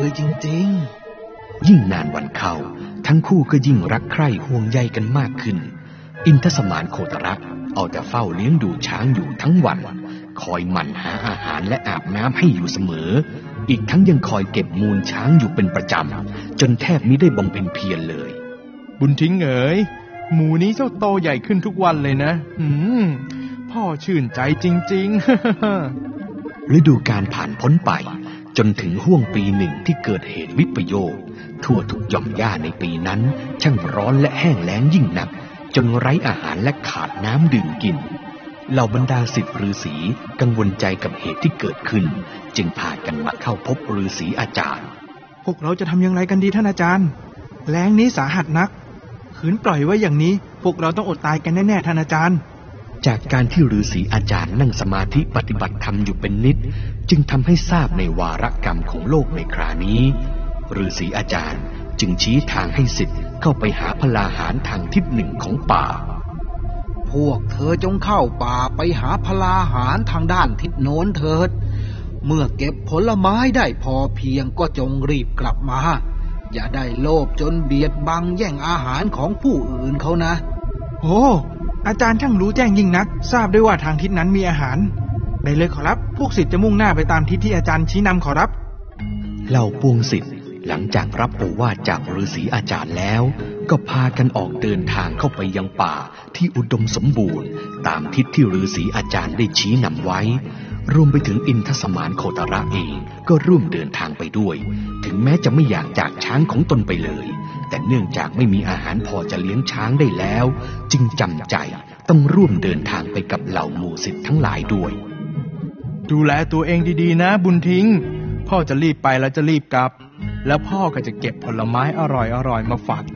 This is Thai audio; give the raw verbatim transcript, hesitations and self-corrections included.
เลยจริงๆยิ่งนานวันเข้าทั้งคู่ก็ยิ่งรักใคร่ห่วงใยกันมากขึ้นอินทสมานโคตรเอาแต่เฝ้าเลี้ยงดูช้างอยู่ทั้งวันคอยหมั่นหาอาหารและอาบน้ำให้อยู่เสมออีกทั้งยังคอยเก็บมูลช้างอยู่เป็นประจำจนแทบมิได้บำเพ็ญเพียรเลยบุญทิ้งเอ๋ยหมูนี้เจ้าโตใหญ่ขึ้นทุกวันเลยนะอืมพ่อชื่นใจจริงๆฤดูกาลผ่านพ้นไปจนถึงห้วงปีหนึ่งที่เกิดเหตุวิปโยคทั่วทุกหย่อมหญ้าในปีนั้นช่างร้อนและแห้งแล้งยิ่งหนักจนไร้อาหารและขาดน้ำดื่มกินเหล่าบรรดาศิษย์ฤาษีกังวลใจกับเหตุที่เกิดขึ้นจึงพากันมาเข้าพบฤาษีอาจารย์พวกเราจะทำอย่างไรกันดีท่านอาจารย์แล้งนี้สาหัสนักขืนปล่อยไว้อย่างนี้พวกเราต้องอดตายกันแน่ๆท่านอาจารย์จากการที่ฤาษีอาจารย์นั่งสมาธิปฏิบัติธรรมอยู่เป็นนิดจึงทำให้ทราบในวาระกรรมของโลกในครานี้ฤาษีอาจารย์จึงชี้ทางให้ศิษย์เข้าไปหาพลาหารทางทิศหนึ่งของป่าพวกเธอจงเข้าป่าไปหาพลาหารทางด้านทิศโน้นเถิดเมื่อเก็บผลไม้ได้พอเพียงก็จงรีบกลับมาอย่าได้โลภจนเบียดบังแย่งอาหารของผู้อื่นเขานะโอ้อาจารย์ช่างรู้แจ้งยิ่งนักทราบด้วยว่าทางทิศนั้นมีอาหารได้เลยขอรับพวกศิษย์จะมุ่งหน้าไปตามทิศที่อาจารย์ชี้นำขอรับเหล่าปวงศิษย์หลังจากรับโอวาทจากฤาษีอาจารย์แล้วก็พากันออกเดินทางเข้าไปยังป่าที่อุดมสมบูรณ์ตามทิศที่ฤาษีอาจารย์ได้ชี้นำไว้รวมไปถึงอินทสมานโคตระเองก็ร่วมเดินทางไปด้วยถึงแม้จะไม่อยากจากช้างของตนไปเลยแต่เนื่องจากไม่มีอาหารพอจะเลี้ยงช้างได้แล้วจึงจำใจต้องร่วมเดินทางไปกับเหล่าหมู่ศิษย์ทั้งหลายด้วยดูแลตัวเองดีๆนะบุญทิ้งพ่อจะรีบไปแล้วจะรีบกลับแล้วพ่อก็จะเก็บผลไม้อร่อยๆมาฝาก